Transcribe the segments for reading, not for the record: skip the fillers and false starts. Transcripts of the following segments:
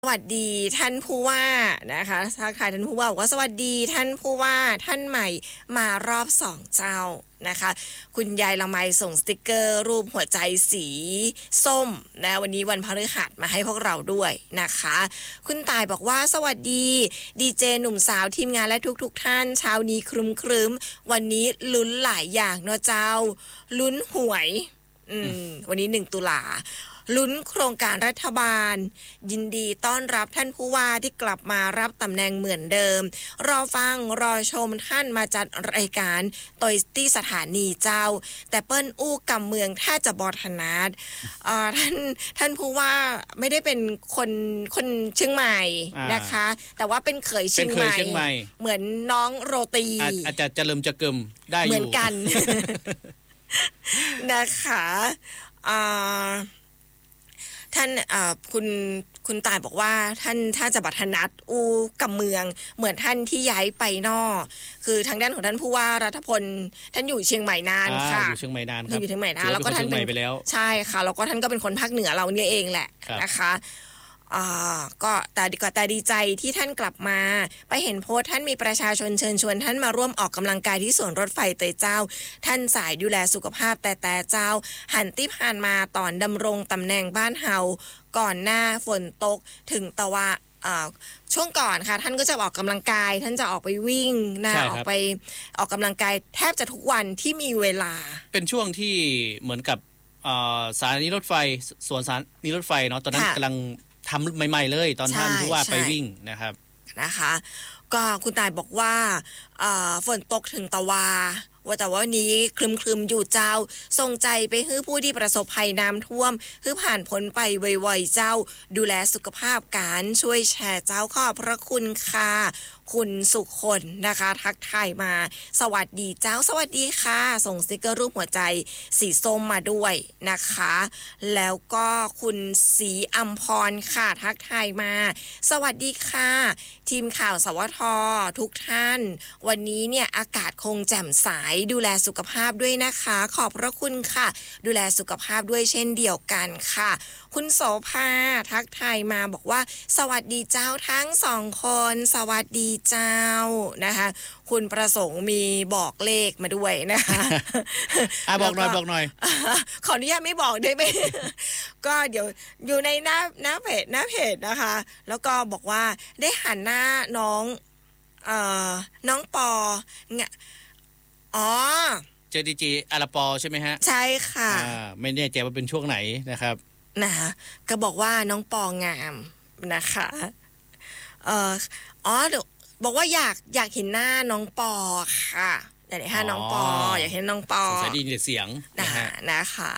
สวัสดีท่านผู้ว่านะคะทักทายท่านผู้ว่าบอกว่าสวัสดีท่านผู้ว่าท่านใหม่มารอบ2เจ้านะคะคุณยายละไมส่งสติกเกอร์รูปหัวใจสีส้มนะวันนี้วันพฤหัสมาให้พวกเราด้วยนะคะคุณตายบอกว่าสวัสดีดีเจหนุ่มสาวทีมงานและทุกท่านเช้านี้ครึ้มวันนี้ลุ้นหลายอย่างเนาะเจ้าลุ้นหวยวันนี้1 ตุลาลุ้นโครงการรัฐบาลยินดีต้อนรับท่านผู้ว่าที่กลับมารับตำแหน่งเหมือนเดิมรอฟังรอชมท่านมาจัดรายการตอยที่สถานีเจ้าแต่เปิ้ลอู้กำเมืองถ้าจะบอธนาดท่านผู้ว่าไม่ได้เป็นคนเชียงใหม่นะคะแต่ว่าเป็นเขยเชียงใหม่เหมือนน้องโรตีอาจจะเริ่มจะเกิมได้อยู่เหมือนกัน นะคะท่านคุณตายบอกว่าท่านถ้าจะบัตรนัดอู้กับเมืองเหมือนท่านที่ย้ายไปนอกคือทางด้านของท่านผู้ว่ารัฐพลท่านอยู่เชียงใหม่นานค่ะอยู่เชียงใหม่นานครับอยู่เชียงใหม่นานแล้วก็ท่านเป็นใช่ค่ะแล้วก็ท่านก็เป็นคนภาคเหนือเราเนี่ยเองแหละนะคะก็แต่ดีใจที่ท่านกลับมาไปเห็นโพสต์ท่านมีประชาชนเชิญชวนท่านมาร่วมออกกำลังกายที่สวนรถไฟเตยเจ้าท่านสายดูแลสุขภาพแต่เจ้าหันที่ผ่านมาตอนดำรงตำแหน่งบ้านเฮาก่อนหน้าฝนตกถึงตะวันช่วงก่อนค่ะท่านก็จะออกกำลังกายท่านจะออกไปวิ่งนะออกไปออกกำลังกายแทบจะทุกวันที่มีเวลาเป็นช่วงที่เหมือนกับสถานีรถไฟสวนสถานีรถไฟเนาะตอนนั้นกำลังทำใหม่ๆเลยตอนท่านผู้ว่าไปวิ่งนะครับนะคะก็คุณตายบอกว่าฝนตกถึงตะวาแต่ว่าวันนี้คลึมๆอยู่เจ้าส่งใจไปให้ผู้ที่ประสบภัยน้ำท่วมให้ผ่านพ้นไปไวๆเจ้าดูแลสุขภาพการช่วยแชร์เจ้าขอบพระคุณค่ะคุณสุคนนะคะทักทายมาสวัสดีเจ้าสวัสดีค่ะส่งสติกเกอร์รูปหัวใจสีส้มมาด้วยนะคะแล้วก็คุณศรีอัมพรค่ะทักทายมาสวัสดีค่ะทีมข่าวสวททุกท่านวันนี้เนี่ยอากาศคงแจ่มใสดูแลสุขภาพด้วยนะคะขอบพระคุณค่ะดูแลสุขภาพด้วยเช่นเดียวกันค่ะคุณโสภาทักทายมาบอกว่าสวัสดีเจ้าทั้ง2 คนสวัสดีเจ้านะคะคุณประสงค์มีบอกเลขมาด้วยนะคะบอกหน่อยขออนุญาตไม่บอกได้ไหม ก็เดี๋ยวอยู่ในหน้าเพจนะคะแล้วก็บอกว่าได้หันหน้าน้องปอเจอดีจีอาราปอใช่ไหมฮะใช่ค่ะไม่แน่ใจว่าเป็นช่วงไหนนะครับนะคะก็บอกว่าน้องปองามนะคะเดี๋ยวบอกว่าอยากเห็นหน้าน้องปอค่ะอยากเห็นหน้าน้องปออยากเห็นน้องปอสายดีเสียงนะคะ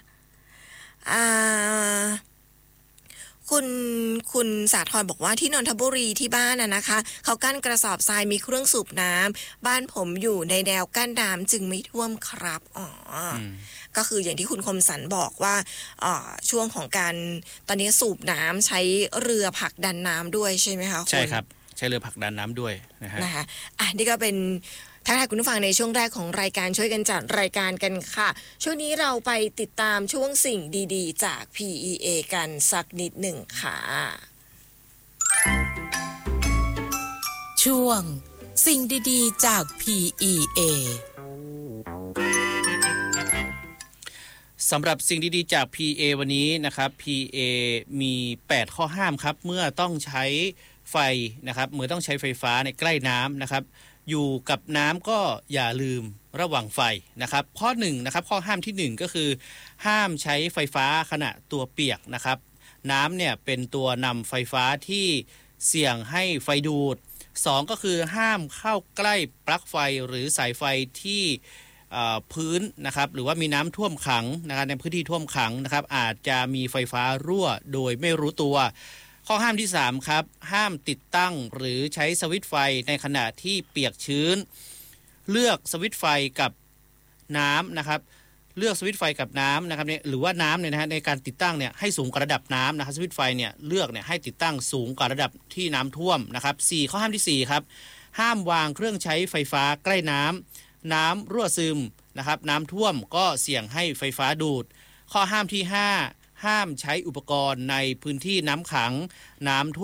คุณสาธรบอกว่าที่นนทบุรีที่บ้านนะคะเขากั้นกระสอบทรายมีเครื่องสูบน้ำบ้านผมอยู่ในแนวกั้นน้ำจึงไม่ท่วมครับก็คืออย่างที่คุณคมสันบอกว่าช่วงของการตอนนี้สูบน้ำใช้เรือผลักดันน้ำด้วยใช่ไหมคะใช่ครับใช้เรือผลักดันน้ำด้วยนะคะนี่ก็เป็นทักทายคุณผู้ฟังในช่วงแรกของรายการช่วยกันจัดรายการกันค่ะช่วงนี้เราไปติดตามช่วงสิ่งดีๆจาก PEA กันสักนิดหนึ่งค่ะช่วงสิ่งดีๆจาก PEA สำหรับสิ่งดีๆจาก PA วันนี้นะครับ PA มี8ข้อห้ามครับเมื่อต้องใช้ไฟนะครับเมื่อต้องใช้ไฟฟ้าในใกล้น้ำนะครับอยู่กับน้ำก็อย่าลืมระวังไฟนะครับข้อ1นะครับข้อห้ามที่1ก็คือห้ามใช้ไฟฟ้าขณะตัวเปียกนะครับน้ำเนี่ยเป็นตัวนำไฟฟ้าที่เสี่ยงให้ไฟดูด2ก็คือห้ามเข้าใกล้ปลั๊กไฟหรือสายไฟที่พื้นนะครับหรือว่ามีน้ำท่วมขังนะครับในพื้นที่ท่วมขังนะครับอาจจะมีไฟฟ้ารั่วโดยไม่รู้ตัวข้อห้ามที่3ครับห้ามติดตั้งหรือใช้สวิตช์ไฟในขณะที่เปียกชื้นเลือกสวิตช์ไฟกับน้ำนะครับเลือกสวิตช์ไฟกับน้ำนะครับหรือว่าน้ำเนี่ยนะฮะในการติดตั้งเนี่ยให้สูงกว่าระดับน้ำนะครับสวิตช์ไฟเนี่ยเลือกเนี่ยให้ติดตั้งสูงกว่าระดับที่น้ำท่วมนะครับ4ข้อห้ามที่4ครับห้ามวางเครื่องใช้ไฟฟ้าใกล้น้ำรั่วซึมนะครับน้ำท่วมก็เสี่ยงให้ไฟฟ้าดูดข้อห้ามที่5 ห้ามใช้อุปกรณ์ในพื้นที่น้ำขังน้ำท่วม